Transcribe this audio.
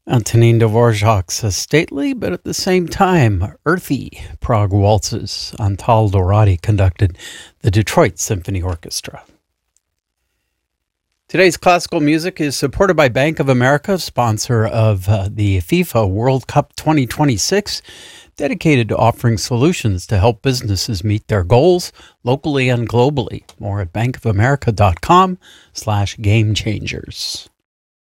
Antonin Dvorak's stately, but at the same time earthy Prague waltzes Antal Dorati conducted the Detroit Symphony Orchestra. Today's classical music is supported by Bank of America, sponsor of the FIFA World Cup 2026, dedicated to offering solutions to help businesses meet their goals locally and globally. More at bankofamerica.com/gamechangers.